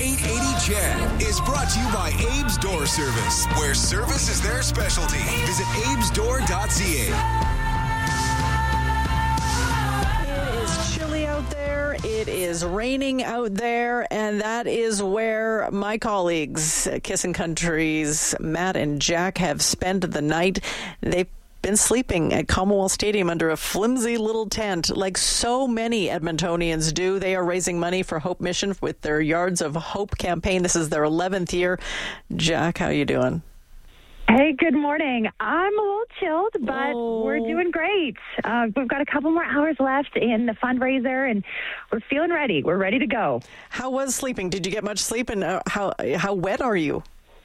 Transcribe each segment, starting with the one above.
880 Ched is brought to you by Abe's Door Service, where service is their specialty. Visit abesdoor.ca. Out there, it is raining out there, and that is where my colleagues, Kissin' Country's Matt and Jack, have spent the night. They've been sleeping at Commonwealth Stadium under a flimsy little tent, like so many Edmontonians do. They are raising money for Hope Mission with their Yards of Hope campaign. This is their 11th year. Jack, how you doing? Hey, good morning. I'm a little chilled, but we're doing great. We've got a couple more hours left in the fundraiser, and we're feeling ready. We're ready to go. How was sleeping? Did you get much sleep, and how wet are you?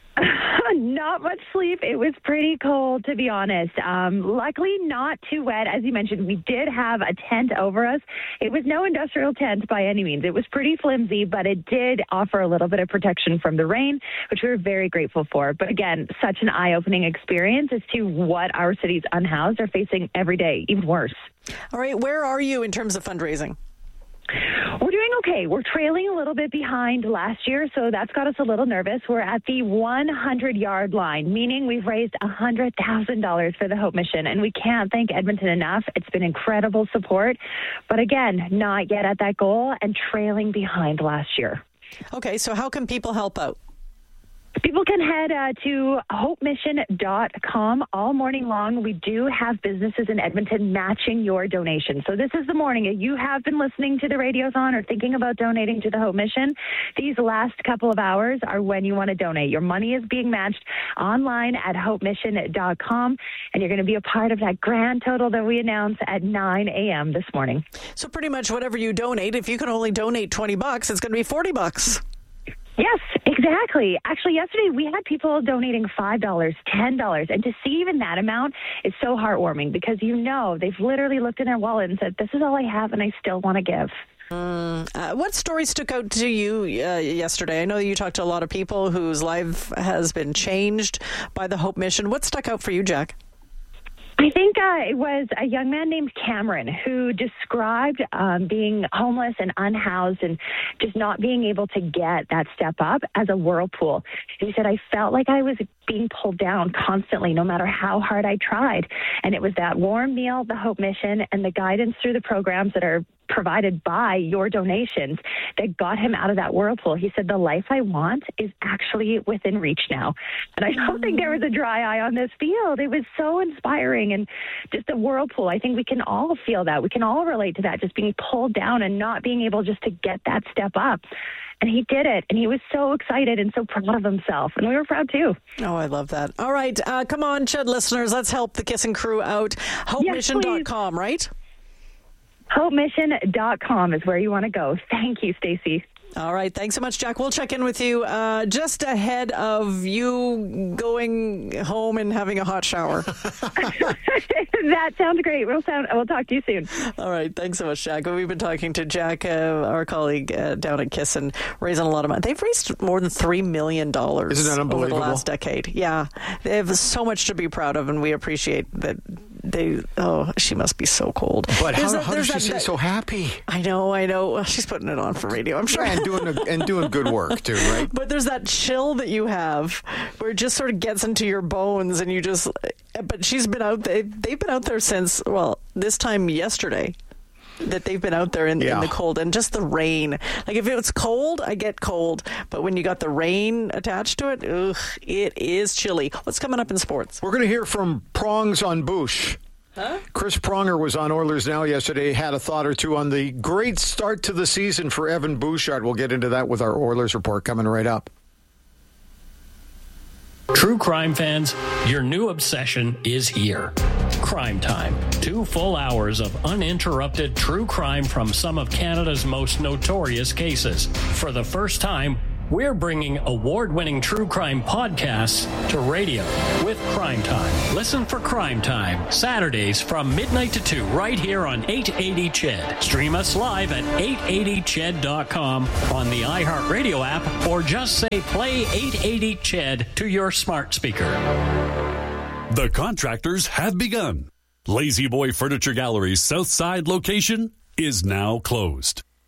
Not much sleep. It was pretty cold, to be honest. Luckily, not too wet. As you mentioned, we did have a tent over us. It was no industrial tent by any means. It was pretty flimsy, but it did offer a little bit of protection from the rain, which we were very grateful for. But again, such an eye-opening experience as to what our city's unhoused are facing every day, even worse. All right, where are you in terms of fundraising? We're doing okay. We're trailing a little bit behind last year, so that's got us a little nervous. We're at the 100-yard line, meaning we've raised $100,000 for the Hope Mission, and we can't thank Edmonton enough. It's been incredible support, but again, not yet at that goal and trailing behind last year. Okay, so how can people help out? People can head to hopemission.com all morning long. We do have businesses in Edmonton matching your donation. So this is the morning. If you have been listening to the radiothon or thinking about donating to the Hope Mission, these last couple of hours are when you want to donate. Your money is being matched online at hopemission.com, and you're going to be a part of that grand total that we announce at 9 a.m. this morning. So pretty much whatever you donate, if you can only donate $20, it's going to be $40. Yes, exactly. Actually, yesterday we had people donating $5, $10, and to see even that amount is so heartwarming because they've literally looked in their wallet and said, this is all I have and I still want to give. What story stuck out to you yesterday? I know you talked to a lot of people whose life has been changed by the Hope Mission. What stuck out for you, Jack? I think it was a young man named Cameron who described being homeless and unhoused and just not being able to get that step up as a whirlpool. And he said, I felt like I was being pulled down constantly, no matter how hard I tried. And it was that warm meal, the Hope Mission, and the guidance through the programs that are provided by your donations that got him out of that whirlpool. He said, the life I want is actually within reach now. And I don't think there was a dry eye on this field. It was so inspiring and just a whirlpool. I think we can all feel that. We can all relate to that, just being pulled down and not being able just to get that step up. And he did it, and he was so excited and so proud of himself, and we were proud too. Oh, I love that. All right, come on, Ched listeners, let's help the Kissin' crew out. HopeMission.com, right? HopeMission.com is where you want to go. Thank you, Stacey. All right. Thanks so much, Jack. We'll check in with you just ahead of you going home and having a hot shower. That sounds great. We'll talk to you soon. All right. Thanks so much, Jack. We've been talking to Jack, our colleague down at Kissin', raising a lot of money. They've raised more than $3 million Isn't that unbelievable? over the last decade. Yeah. They have so much to be proud of, and we appreciate that. She must be so cold. But how does she stay so happy? I know. Well, she's putting it on for radio, I'm sure. And doing good work, too, right? But there's that chill that you have where it just sort of gets into your bones and you just... But she's been out... They've been out there since, this time yesterday. That they've been out there in the cold and just the rain. Like if it's cold, I get cold. But when you got the rain attached to it, it is chilly. What's coming up in sports? We're going to hear from Prongs on Bush. Huh? Chris Pronger was on Oilers Now yesterday, had a thought or two on the great start to the season for Evan Bouchard. We'll get into that with our Oilers report coming right up. True crime fans, your new obsession is here. Crime Time. 2 full hours of uninterrupted true crime from some of Canada's most notorious cases. For the first time, we're bringing award-winning true crime podcasts to radio with Crime Time. Listen for Crime Time, Saturdays from midnight to 2, right here on 880 Ched. Stream us live at 880ched.com on the iHeartRadio app, or just say play 880 Ched to your smart speaker. The contractors have begun. Lazy Boy Furniture Gallery's South Side location is now closed.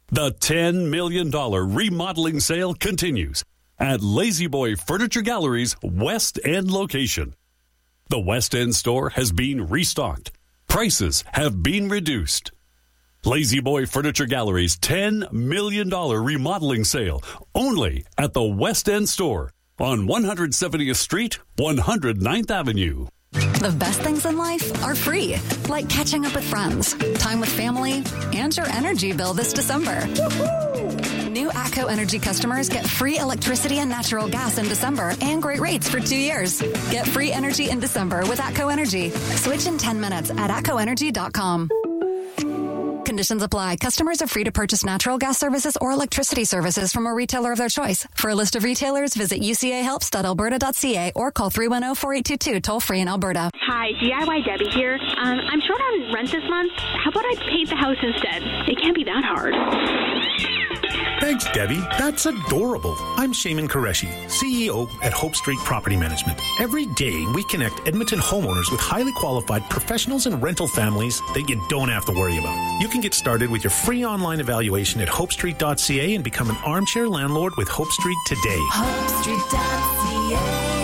The $10 million remodeling sale continues at Lazy Boy Furniture Gallery's West End location. The West End store has been restocked. Prices have been reduced. Lazy Boy Furniture Gallery's $10 million remodeling sale only at the West End store on 170th Street, 109th Avenue. The best things in life are free, like catching up with friends, time with family, and your energy bill this December. New ATCO Energy customers get free electricity and natural gas in December and great rates for 2 years. Get free energy in December with ATCO Energy. Switch in 10 minutes at atcoenergy.com. Conditions apply. Customers are free to purchase natural gas services or electricity services from a retailer of their choice. For a list of retailers, visit ucahelps.alberta.ca or call 310-4822 toll-free in Alberta. Hi, DIY Debbie here. I'm short on rent this month. How about I paint the house instead? It can't be that hard. Thanks, Debbie. That's adorable. I'm Shaman Qureshi, CEO at Hope Street Property Management. Every day, we connect Edmonton homeowners with highly qualified professionals and rental families that you don't have to worry about. You can get started with your free online evaluation at hopestreet.ca and become an armchair landlord with Hope Street today. HopeStreet.ca.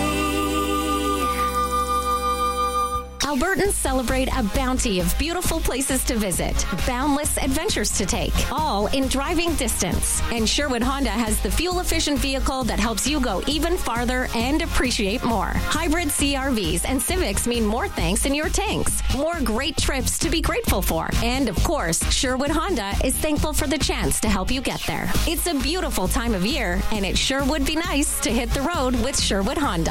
Albertans celebrate a bounty of beautiful places to visit, boundless adventures to take, all in driving distance. And Sherwood Honda has the fuel-efficient vehicle that helps you go even farther and appreciate more. Hybrid CRVs and Civics mean more thanks in your tanks, more great trips to be grateful for. And of course, Sherwood Honda is thankful for the chance to help you get there. It's a beautiful time of year, and it sure would be nice to hit the road with Sherwood Honda.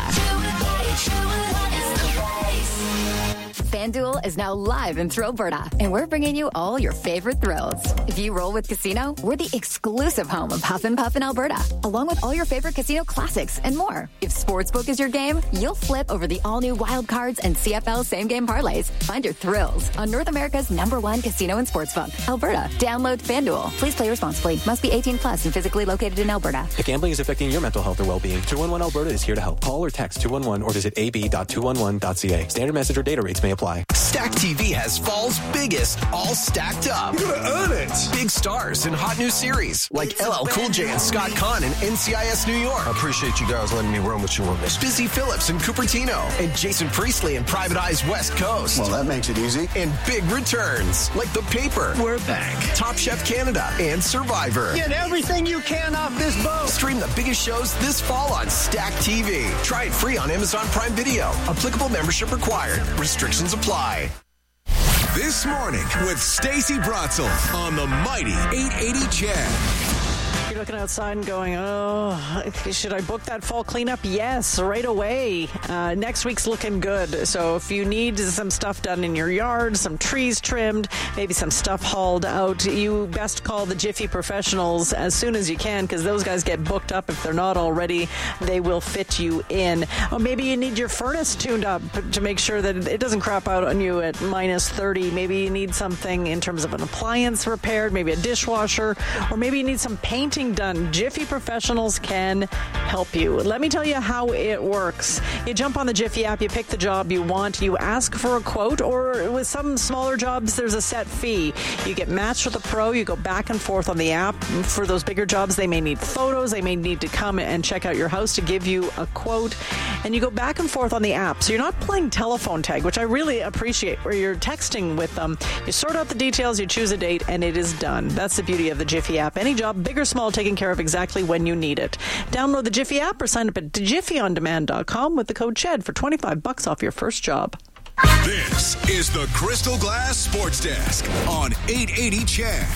FanDuel is now live in Thrillberta, and we're bringing you all your favorite thrills. If you roll with Casino, we're the exclusive home of Huff and Puff in Alberta, along with all your favorite casino classics and more. If Sportsbook is your game, you'll flip over the all-new Wild Cards and CFL same-game parlays. Find your thrills on North America's #1 casino and sportsbook, Alberta. Download FanDuel. Please play responsibly. Must be 18 plus and physically located in Alberta. If gambling is affecting your mental health or well-being, 211 Alberta is here to help. Call or text 211 or visit ab.211.ca. Standard message or data rates may apply. Stack TV has fall's biggest all stacked up. You're gonna earn it. Big stars in hot new series like LL Cool J and Scott Conn in NCIS New York. I appreciate you guys letting me run with you on this. Busy Phillips in Cupertino and Jason Priestley in Private Eye's West Coast. Well, that makes it easy. And big returns like The Paper, We're Back, Top Chef Canada, and Survivor. Get everything you can off this boat. Stream the biggest shows this fall on Stack TV. Try it free on Amazon Prime Video. Applicable membership required. Restrictions apply. This morning with Stacey Bratzel on the mighty 880 CHED. You're looking outside and going, oh, should I book that fall cleanup? Yes, right away. Next week's looking good. So if you need some stuff done in your yard, some trees trimmed, maybe some stuff hauled out, you best call the Jiffy Professionals as soon as you can, because those guys get booked up. If they're not already, they will fit you in. Or maybe you need your furnace tuned up to make sure that it doesn't crap out on you at minus 30. Maybe you need something in terms of an appliance repaired, maybe a dishwasher, or maybe you need some painting done. Jiffy Professionals can help you. Let me tell you how it works. You jump on the Jiffy app, you pick the job you want, you ask for a quote, or with some smaller jobs, there's a set fee. You get matched with a pro, you go back and forth on the app. For those bigger jobs, they may need photos, they may need to come and check out your house to give you a quote, and you go back and forth on the app. So you're not playing telephone tag, which I really appreciate, where you're texting with them. You sort out the details, you choose a date, and it is done. That's the beauty of the Jiffy app. Any job, big or small, taken care of exactly when you need it. Download the Jiffy app or sign up at jiffyondemand.com with the code CHED for $25 off your first job. This is the Crystal Glass Sports Desk on 880 CHED.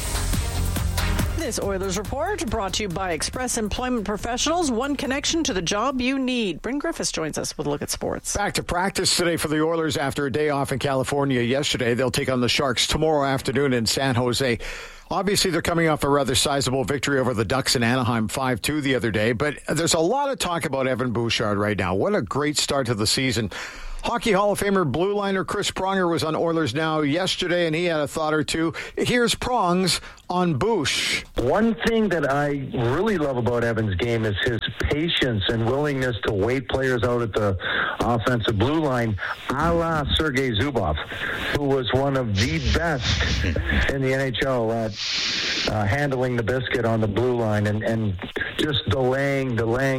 This Oilers Report brought to you by Express Employment Professionals. One connection to the job you need. Bryn Griffiths joins us with a look at sports. Back to practice today for the Oilers after a day off in California yesterday. They'll take on the Sharks tomorrow afternoon in San Jose. Obviously, they're coming off a rather sizable victory over the Ducks in Anaheim 5-2 the other day, but there's a lot of talk about Evan Bouchard right now. What a great start to the season. Hockey Hall of Famer blue liner Chris Pronger was on Oilers Now yesterday, and he had a thought or two. Here's Prongs on Bush. One thing that I really love about Evan's game is his patience and willingness to wait players out at the offensive blue line, a la Sergei Zubov, who was one of the best in the NHL at handling the biscuit on the blue line and just delaying.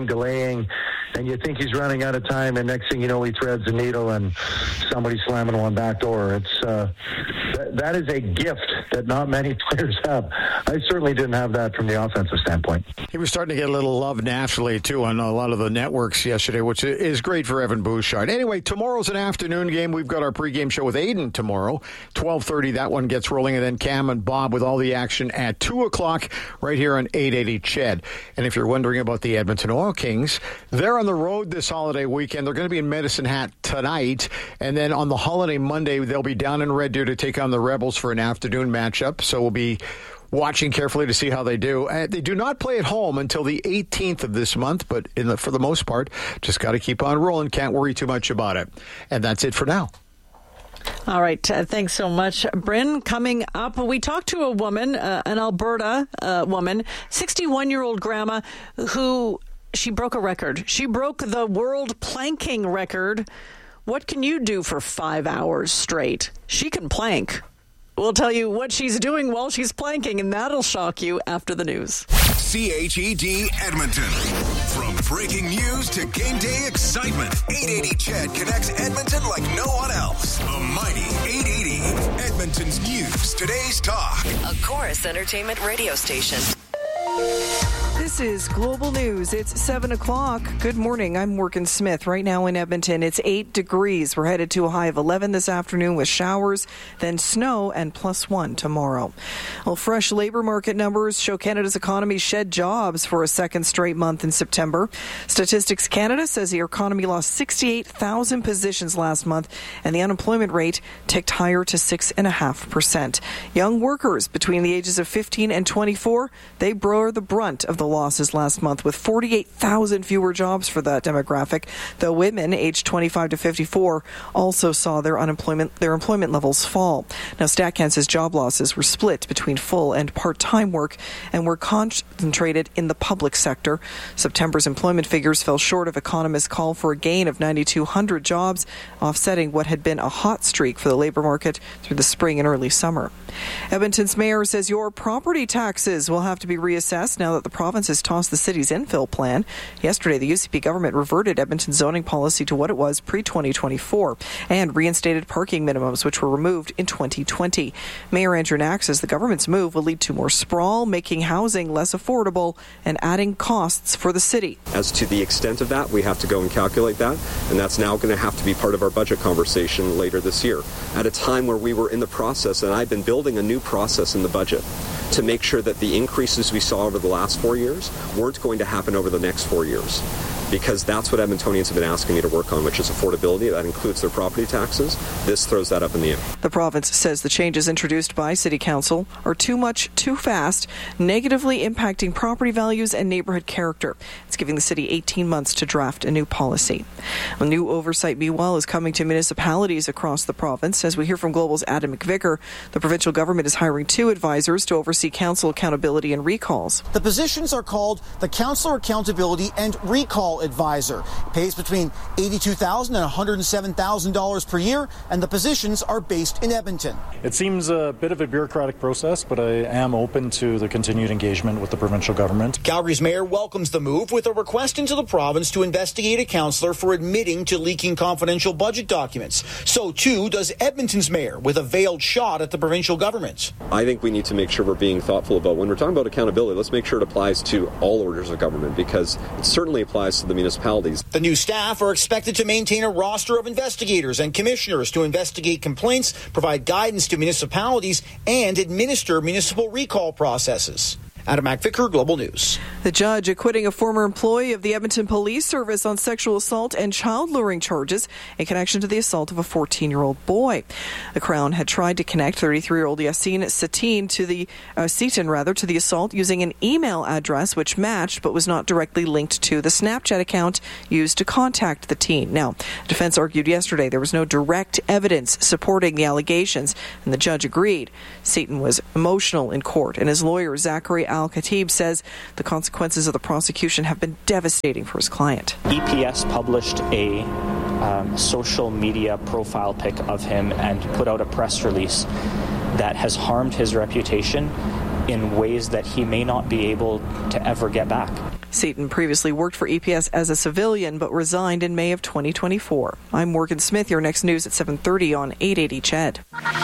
And you think he's running out of time, and next thing you know, he threads the needle and somebody's slamming one back door. It's that is a gift that not many players have. I certainly didn't have that from the offensive standpoint. He was starting to get a little love naturally, too, on a lot of the networks yesterday, which is great for Evan Bouchard. Anyway, tomorrow's an afternoon game. We've got our pregame show with Aiden tomorrow, 12:30. That one gets rolling, and then Cam and Bob with all the action at 2 o'clock right here on 880 CHED. And if you're wondering about the Edmonton Oil Kings, they're on the road this holiday weekend. They're going to be in Medicine Hat tonight, and then on the holiday Monday, they'll be down in Red Deer to take on the Rebels for an afternoon matchup. So we'll be watching carefully to see how they do. They do not play at home until the 18th of this month, but for the most part, just got to keep on rolling. Can't worry too much about it. And that's it for now. All right. Thanks so much, Bryn. Coming up, we talked to a woman, an Alberta woman, 61-year-old grandma, who she broke a record. She broke the world planking record. What can you do for 5 hours straight? She can plank. We'll tell you what she's doing while she's planking, and that'll shock you after the news. CHED Edmonton. From breaking news to game day excitement, 880 CHED connects Edmonton like no one else. The mighty 880. Edmonton's news, today's talk. A Chorus Entertainment radio station. This is Global News. It's 7 o'clock. Good morning. I'm Morgan Smith. Right now in Edmonton, it's 8 degrees. We're headed to a high of 11 this afternoon with showers, then snow, and +1 tomorrow. Well, fresh labor market numbers show Canada's economy shed jobs for a second straight month in September. Statistics Canada says the economy lost 68,000 positions last month, and the unemployment rate ticked higher to 6.5%. Young workers between the ages of 15 and 24, they bore the brunt of the losses last month, with 48,000 fewer jobs for that demographic, though women aged 25 to 54 also saw their employment levels fall. Now, StatCan says job losses were split between full and part-time work and were concentrated in the public sector. September's employment figures fell short of economists' call for a gain of 9,200 jobs, offsetting what had been a hot streak for the labor market through the spring and early summer. Edmonton's mayor says your property taxes will have to be reassessed now that the province has tossed the city's infill plan. Yesterday, the UCP government reverted Edmonton's zoning policy to what it was pre-2024 and reinstated parking minimums, which were removed in 2020. Mayor Andrew Knack says the government's move will lead to more sprawl, making housing less affordable and adding costs for the city. As to the extent of that, we have to go and calculate that, and that's now going to have to be part of our budget conversation later this year. At a time where we were in the process, and I've been building a new process in the budget to make sure that the increases we saw over the last 4 years weren't going to happen over the next 4 years. Because that's what Edmontonians have been asking me to work on, which is affordability. That includes their property taxes. This throws that up in the air. The province says the changes introduced by City Council are too much, too fast, negatively impacting property values and neighbourhood character. It's giving the city 18 months to draft a new policy. A new oversight, meanwhile, is coming to municipalities across the province. As we hear from Global's Adam McVicker, the provincial government is hiring 2 advisors to oversee council accountability and recalls. The positions are called the Councillor Accountability and Recall Advisor. It pays between $82,000 and $107,000 per year, and the positions are based in Edmonton. It seems a bit of a bureaucratic process, but I am open to the continued engagement with the provincial government. Calgary's mayor welcomes the move with a request into the province to investigate a councillor for admitting to leaking confidential budget documents. So too does Edmonton's mayor, with a veiled shot at the provincial government. I think we need to make sure we're being thoughtful about when we're talking about accountability. Let's make sure it applies to all orders of government, because it certainly applies to the municipalities. The new staff are expected to maintain a roster of investigators and commissioners to investigate complaints, provide guidance to municipalities, and administer municipal recall processes. Adam McVicker, Global News. The judge acquitting a former employee of the Edmonton Police Service on sexual assault and child luring charges in connection to the assault of a 14-year-old boy. The Crown had tried to connect 33-year-old Yassine Seaton to the assault using an email address which matched but was not directly linked to the Snapchat account used to contact the teen. Now, the defense argued yesterday there was no direct evidence supporting the allegations, and the judge agreed. Seaton was emotional in court, and his lawyer, Zachary Al-Khatib, says the consequences of the prosecution have been devastating for his client. EPS published a social media profile pic of him and put out a press release that has harmed his reputation in ways that he may not be able to ever get back. Seaton previously worked for EPS as a civilian but resigned in May of 2024. I'm Morgan Smith. Your next news at 7:30 on 880 CHED.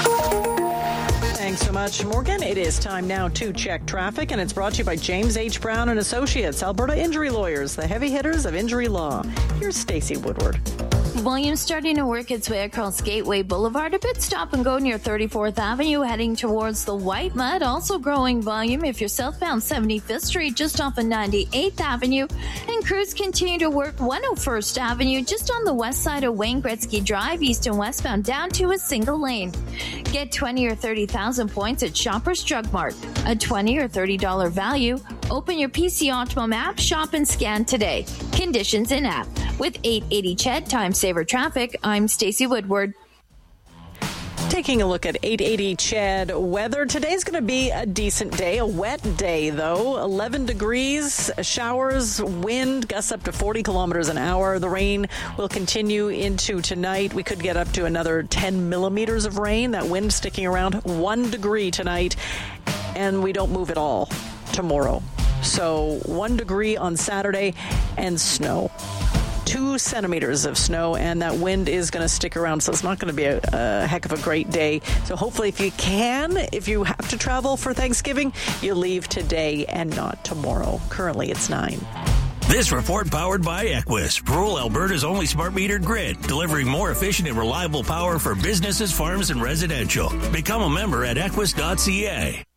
Thanks so much, Morgan. It is time now to check traffic, and it's brought to you by James H. Brown and Associates, Alberta Injury Lawyers, the heavy hitters of injury law. Here's Stacey Woodward. Volume starting to work its way across Gateway Boulevard. A bit stop and go near 34th Avenue, heading towards the White Mud. Also growing volume if you're southbound 75th Street, just off of 98th Avenue. And crews continue to work 101st Avenue, just on the west side of Wayne Gretzky Drive, east and westbound, down to a single lane. Get 20 or 30,000 points at Shoppers Drug Mart. A $20 or $30 value. Open your PC Optimum app, shop and scan today. Conditions in app. With 880 CHED Time Saver Traffic, I'm Stacey Woodward. Taking a look at 880 CHED weather. Today's going to be a decent day, a wet day though. 11 degrees, showers, wind, gusts up to 40 kilometers an hour. The rain will continue into tonight. We could get up to another 10 millimeters of rain. That wind sticking around 1 degree tonight, and we don't move at all tomorrow. So 1 degree on Saturday and snow. 2 centimeters of snow, and that wind is going to stick around, so it's not going to be a heck of a great day. So hopefully if you have to travel for Thanksgiving, you leave today and not tomorrow. Currently it's 9. This report powered by Equus, rural Alberta's only smart metered grid, delivering more efficient and reliable power for businesses, farms, and residential. Become a member at equus.ca.